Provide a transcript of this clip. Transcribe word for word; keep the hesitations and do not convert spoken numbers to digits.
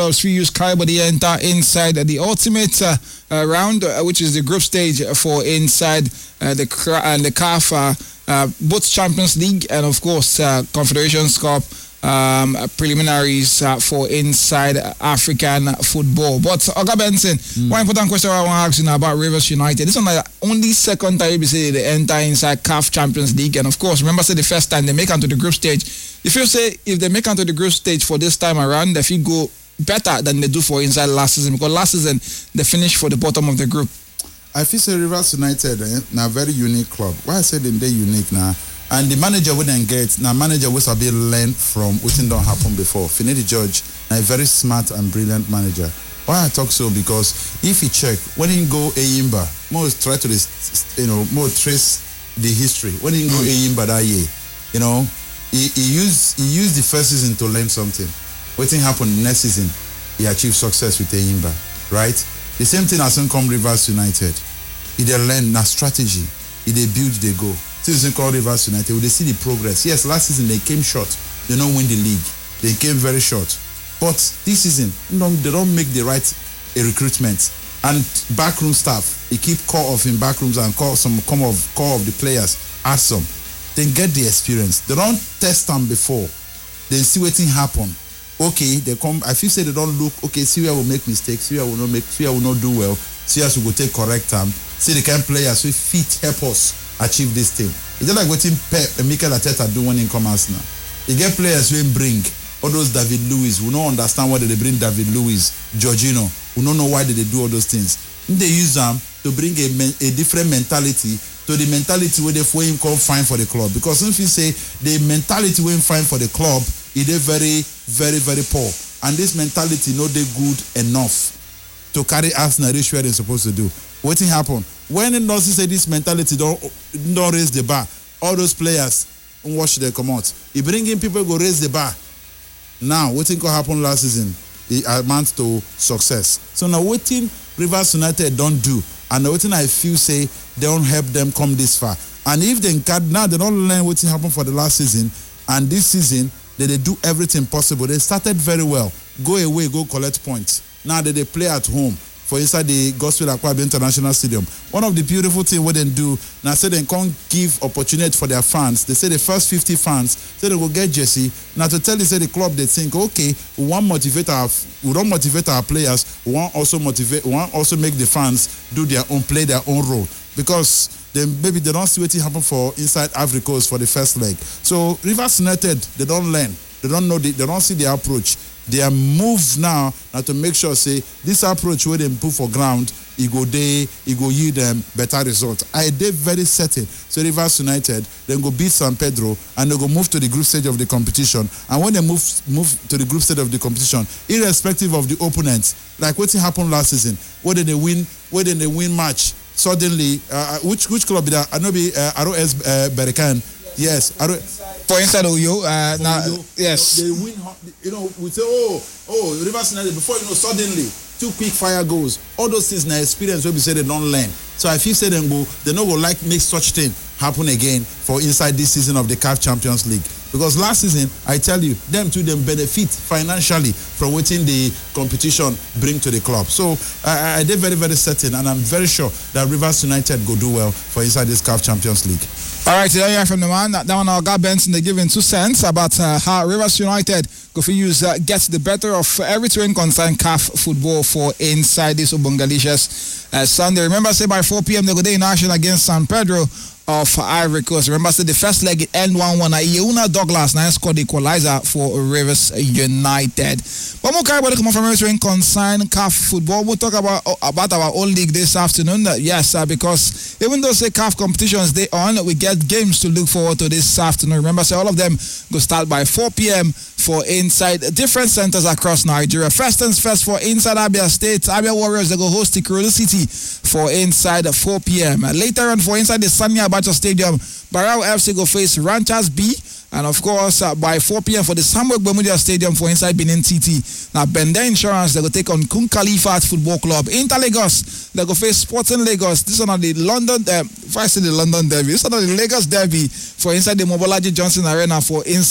We use Caribou enter inside the ultimate uh, uh, round, uh, which is the group stage for inside uh, the uh, the C A F, uh, uh, both Champions League and of course uh, Confederations Cup um, preliminaries uh, for inside African football. But Oga Benson, mm. one important question I want to ask you now about Rivers United. This is the only second time you say they enter inside C A F Champions League, and of course, remember say the first time they make it to the group stage. If you say if they make it to the group stage for this time around, if you go better than they do for inside last season, because last season they finished for the bottom of the group. I feel say Rivers United eh, now very unique club. Why I say them they unique now? And the manager wouldn't get now. Manager was a bit learn from what didn't happen before. Finidi George, now a very smart and brilliant manager. Why I talk so? Because if you check when he go Eyimba, more try to you know more trace the history. When he go Eyimba that year, you know he, he used he used the first season to learn something. What thing happened next season? He achieved success with Eyimba, right? The same thing as in come Rivers United. He they learn na strategy. He they build, they go. Season called Rivers United, they see the progress. Yes, last season they came short. They don't win the league. They came very short. But this season, they don't make the right uh, recruitment. And backroom staff, they keep core of in backrooms and call some come of core of the players. Add some. Then get the experience. They don't test them before. Then see what thing happen. Okay, they come. I feel say they don't look. Okay, see where will make mistakes. See where will not make. See where will not do well. See us will go take correct time. See the kind of players who fit help us achieve this thing. It's just like what Team Pep and Mikel Arteta do when in come Arsenal. You get players who bring all those David Luiz. We don't understand why they bring David Luiz, Jorginho. We don't know why they do all those things. They use them to bring a, a different mentality to the mentality where they him come fine for the club. Because if you say the mentality when fine for the club, it is very, very, very poor. And this mentality not they good enough to carry Arsenal reach where they're supposed to do. What thing happen? When it doesn't say this mentality don't, don't raise the bar, all those players watch they come out. He bring in people go raise the bar. Now, what thing could happen last season? It amounts to success. So now what thing Rivers United don't do, and what thing I feel say they don't help them come this far. And if they can now they don't learn what happened for the last season, and this season they, they do everything possible. They started very well. Go away, go collect points. Now that they play at home for inside the Gospel Akwabi International Stadium. One of the beautiful things what they do, now say they can't give opportunity for their fans. They say the first fifty fans, say they will get jersey. Now to tell you, say the club, they think, okay, we want motivate our, we don't motivate our players. We want also motivate, we want also make the fans do their own, play their own role. Because then maybe they don't see what happen for inside Ivory Coast for the first leg. So Rivers United, they don't learn. They don't know, the, they don't see the approach. Their move now, now to make sure, say, this approach where they put for ground, it go they, it go yield them better results. I did very certain. So Rivers United, then go beat San Pedro and they go move to the group stage of the competition. And when they move move to the group stage of the competition, irrespective of the opponents, like what happened last season, whether they win, whether they win match, suddenly, uh, which which club is that? I know be uh, R O S uh, Berkane. Yes, I don't, for inside Uyo, uh, now, Uyo, yes. They win, you know, we say, oh, oh, Rivers United, before you know, suddenly, two quick fire goals. All those things now experience where we say they don't learn. So if you say them go, they not go like make such thing happen again for inside this season of the C A F Champions League. Because last season, I tell you, them two them benefit financially from what the competition bring to the club. So I, I did very, very certain, and I'm very sure that Rivers United go do well for inside this C A F Champions League. All right, there you are from the man. That one, our guy Benson, they giving two cents about uh, how Rivers United go for use uh, gets the better of everything concerned C A F football for inside this Ubungalicious uh, Sunday. Remember, say by four p.m. they go day in action against San Pedro of Ivory Coast. Remember, say the first leg it end one one. Yeuna Douglas now scored the equalizer for Rivers United. But more carry come from everything concerned C A F football. We'll talk about uh, about our own league this afternoon. Uh, yes, uh, because even though say C A F competitions they on, we get games to look forward to this afternoon. Remember, say all of them go start by four p.m. for inside different centers across Nigeria. First things first for inside Abia State, Abia Warriors they go host Ikorodu City for inside four p.m. Uh, later on for inside the Sani Abacha Stadium, Barao F C go face Ranchers B. And of course, uh, by four p.m. for the Samuel Gbemudia Stadium for inside Benin City. Now, Bender Insurance, they go take on Kun Khalifat Football Club. Inter Lagos, they go face Sporting Lagos. This is on the London, uh, if I say the London Derby, this is on the Lagos Derby for inside the Mobolaji Johnson Arena for inside.